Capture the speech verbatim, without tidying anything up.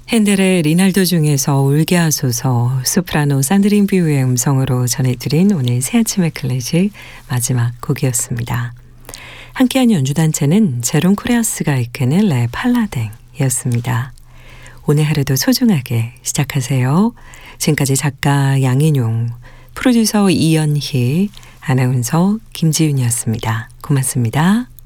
핸델의 리날도 중에서 울게 하소서, 소프라노 산드린 비우의 음성으로 전해드린 오늘 새아침의 클래식 마지막 곡이었습니다. 함께한 연주단체는 제롬 코레아스가 이끄는 레 팔라댕이었습니다. 오늘 하루도 소중하게 시작하세요. 지금까지 작가 양인용, 프로듀서 이연희, 아나운서 김지윤이었습니다. 고맙습니다.